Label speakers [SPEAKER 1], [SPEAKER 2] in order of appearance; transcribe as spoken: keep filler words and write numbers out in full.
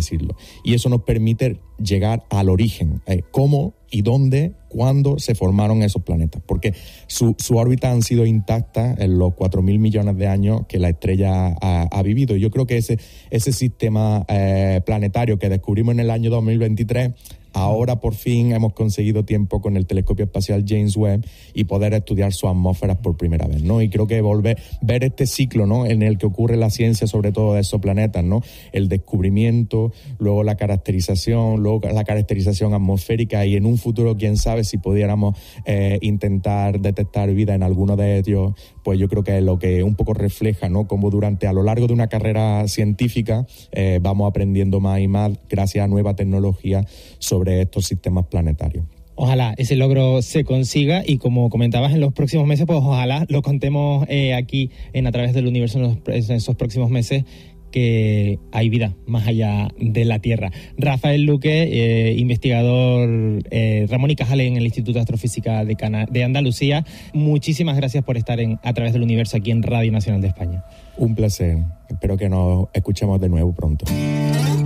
[SPEAKER 1] decirlo. Y eso nos permite llegar al origen, eh, cómo y dónde, cuándo se formaron esos planetas, porque su, su órbita han sido intactas en los cuatro mil millones de años que la estrella ha, ha vivido. Y yo creo que ese, ese sistema eh, planetario que descubrimos en el año dos mil veintitrés, ahora por fin hemos conseguido tiempo con el telescopio espacial James Webb y poder estudiar sus atmósferas por primera vez, ¿no? Y creo que volver, ver este ciclo, ¿no?, en el que ocurre la ciencia, sobre todo de esos planetas, ¿no? El descubrimiento, luego la caracterización, luego la caracterización atmosférica y en un futuro, quién sabe, si pudiéramos eh, intentar detectar vida en alguno de ellos, pues yo creo que es lo que un poco refleja, ¿no?, cómo durante a lo largo de una carrera científica eh, vamos aprendiendo más y más gracias a nueva tecnología sobre estos sistemas planetarios.
[SPEAKER 2] Ojalá ese logro se consiga y, como comentabas, en los próximos meses, pues ojalá lo contemos eh, aquí en A Través del Universo en, los, en esos próximos meses, que hay vida más allá de la Tierra. Rafael Luque, eh, investigador eh, Ramón y Cajal en el Instituto de Astrofísica de, Cana- de Andalucía, muchísimas gracias por estar en A Través del Universo aquí en Radio Nacional de España.
[SPEAKER 1] Un placer. Espero que nos escuchemos de nuevo pronto.